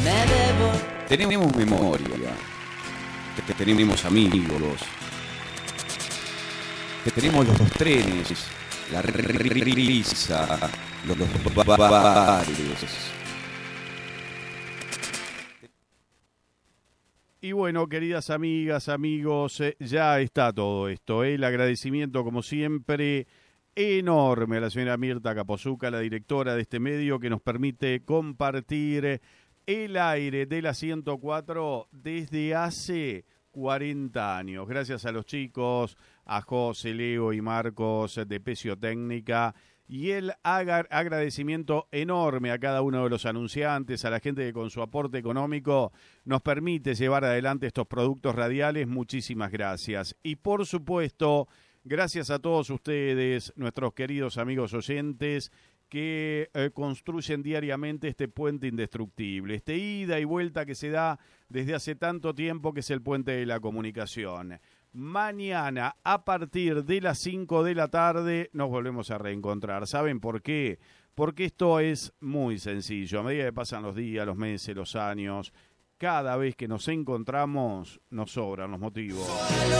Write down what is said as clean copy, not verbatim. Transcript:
Tenemos memoria, tenemos amigos, tenemos los trenes, la risa, los bares. Y bueno, queridas amigas, amigos, ya está todo esto. El agradecimiento, como siempre, enorme a la señora Mirta Capozzuca, la directora de este medio, que nos permite compartir el aire de la 104 desde hace 40 años. Gracias a los chicos, a José, Leo y Marcos de Pesio Técnica. Y el agradecimiento enorme a cada uno de los anunciantes, a la gente que con su aporte económico nos permite llevar adelante estos productos radiales. Muchísimas gracias. Y por supuesto, gracias a todos ustedes, nuestros queridos amigos oyentes, que construyen diariamente este puente indestructible, este ida y vuelta que se da desde hace tanto tiempo, que es el puente de la comunicación. Mañana, a partir de las 5 de la tarde, nos volvemos a reencontrar. ¿Saben por qué? Porque esto es muy sencillo. A medida que pasan los días, los meses, los años, cada vez que nos encontramos, nos sobran los motivos.